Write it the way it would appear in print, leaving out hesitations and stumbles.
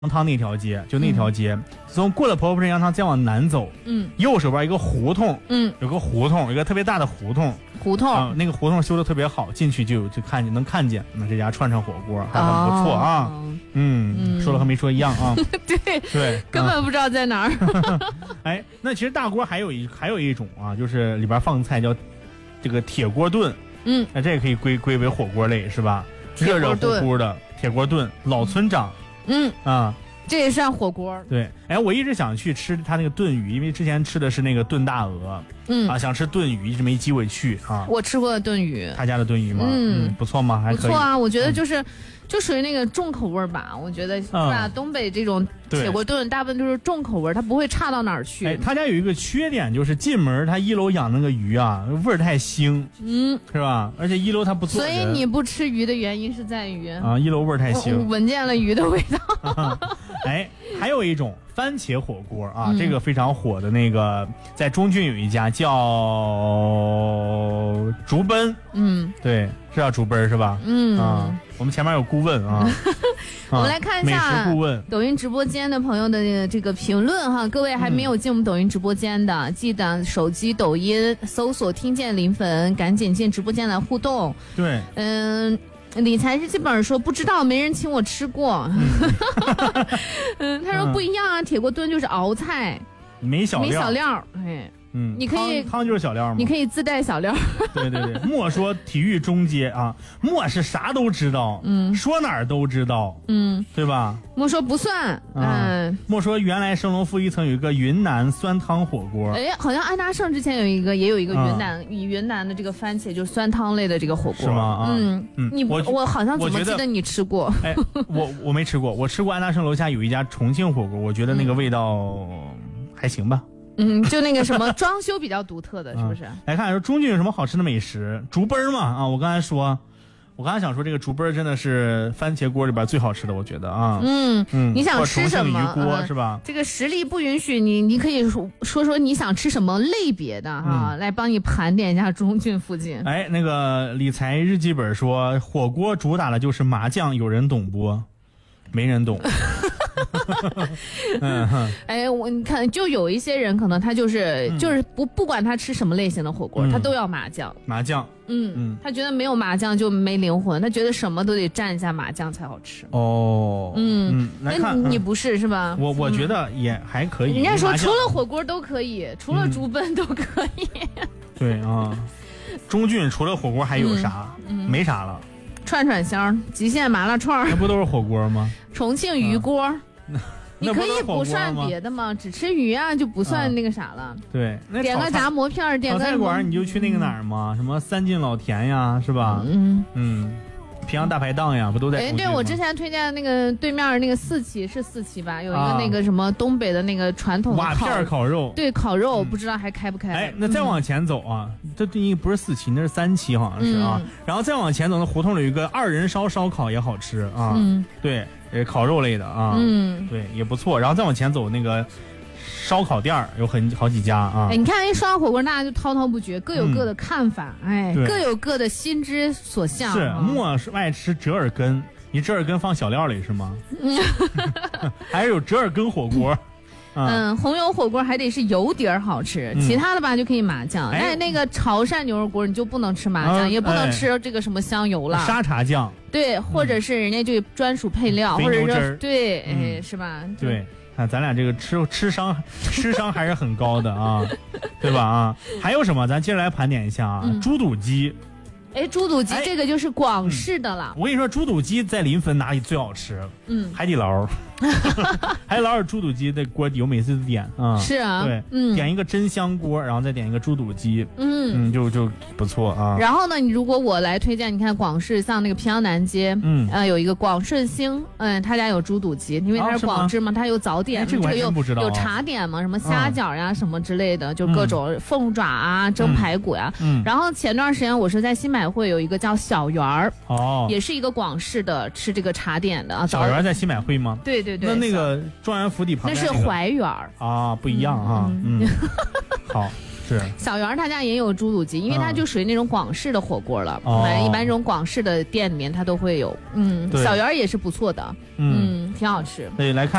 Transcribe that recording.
汤那条街，就那条街，从过了婆婆镇羊汤再往南走，右手边一个胡同，有个胡同，有个特别大的胡同，那个胡同修的特别好，进去就能看见，这家串串火锅还很不错啊，说了和没说一样啊，对， 根本不知道在哪儿。 哎，那其实大锅还有一种啊，就是里边放菜叫这个铁锅炖，那这也可以归为火锅类是吧？热热乎乎的铁锅炖，老村长。 这也算火锅。 对，哎，我一直想去吃他那个炖鱼，因为之前吃的是那个炖大鹅，想吃炖鱼，一直没机会去啊。 我吃过炖鱼， 他家的炖鱼吗？不错吗？还可以。 不错啊，我觉得就属于那个重口味吧，我觉得是吧？东北这种铁锅炖大部分都是重口味，它不会差到哪儿去。 哎，他家有一个缺点就是进门他一楼养那个鱼啊，味儿太腥，是吧？而且一楼他不做人。 所以你不吃鱼的原因是在于一楼味儿太腥， 闻见了鱼的味道。 哎，还有一种番茄火锅啊，这个非常火的那个，在中郡有一家叫竹奔，对，是叫竹奔是吧？我们前面有顾问啊。 我们来看一下美食顾问抖音直播间的朋友的这个评论哈，各位还没有进我们抖音直播间的，记得手机抖音搜索听见临粉，赶紧进直播间来互动。 对， 理财日记本说不知道，没人请我吃过。他说不一样啊，铁锅炖就是熬菜， 没小料，哎。你可以汤就是小料吗？ 你可以自带小料。 对，莫说体育中街啊，莫是啥都知道，说哪儿都知道，对吧？ 莫说不算， 莫说原来升龙负一层有一个云南酸汤火锅， 哎，好像安达盛之前也有一个云南的这个番茄就是酸汤类的这个火锅， 是吗？ 我好像怎么记得你吃过？ 哎，我没吃过，我吃过安达盛楼下有一家重庆火锅，我觉得那个味道还行吧。 就那个什么装修比较独特的，是不是？ 来看说中郡有什么好吃的美食？竹奔嘛啊，我刚才想说这个竹奔真的是番茄锅里边最好吃的，我觉得啊。 你想吃什么？ 鱼锅是吧？ 这个实力不允许你可以说你想吃什么类别的哈，来帮你盘点一下中郡附近。 哎，那个理财日记本说火锅主打的就是麻酱，有人懂不？没人懂。 哎，你看，就有一些人可能他就是不管他吃什么类型的火锅，他都要麻酱。他觉得没有麻酱就没灵魂，他觉得什么都得蘸一下麻酱才好吃。那你不是吧？ 我觉得也还可以。 人家说除了火锅都可以，除了竹奔都可以。对啊，中郡除了火锅还有啥？没啥了。 串串香、极限麻辣串， 那不都是火锅吗？ 重庆鱼锅，你可以不涮别的吗？只吃鱼啊，就不算那个啥了。 对，那点个炸馍片，点个炒菜馆，你就去那个哪儿吗？什么三晋老田呀，是吧？平阳大排档呀，不都在？哎， 对，我之前推荐那个对面那个四期是四期吧，有一个那个什么东北的那个传统的瓦片烤肉， 对，烤肉不知道还开不开？ 哎，那再往前走啊，这不是四期，那是三期好像是啊。然后再往前走，那胡同里有一个二人烧烤也好吃啊。对，烤肉类的啊。对，也不错。然后再往前走那个。烧烤店有好几家啊！ 哎，你看一说到火锅，大家就滔滔不绝，各有各的看法，哎，各有各的心之所向。 是，莫是爱吃折耳根，你折耳根放小料里是吗？还是有折耳根火锅？ 红油火锅还得是油底儿好吃，其他的吧就可以麻酱。但是那个潮汕牛肉锅你就不能吃麻酱，也不能吃这个什么香油了。 沙茶酱。对， 或者是人家就专属配料，或者是对，哎，是吧？ 对。看咱俩这个吃商还是很高的啊，对吧啊？还有什么？咱接着来盘点一下啊。猪肚鸡， 哎，猪肚鸡这个就是广式的了。 我跟你说，猪肚鸡在临汾哪里最好吃？海底捞。海底捞有猪肚鸡的锅底，我每次都点啊。 是啊， 对，点一个真香锅，然后再点一个猪肚鸡，就不错啊。 然后呢，如果我来推荐，你看广式像那个平阳南街，有一个广顺兴，他家有猪肚鸡，因为它是广式嘛，它有早点， 这个有茶点嘛，什么虾饺呀什么之类的，就各种凤爪啊、蒸排骨呀。然后前段时间我是在新百汇有一个叫小园儿，也是一个广式的吃这个茶点的啊。 小园在新百汇吗？ 对。 那个状元府邸旁边那是怀园啊，不一样啊。好，是小园他家也有猪肚鸡，因为它就属于那种广式的火锅了。一般这种广式的店里面它都会有。小园也是不错的。 挺好吃。 对，来看。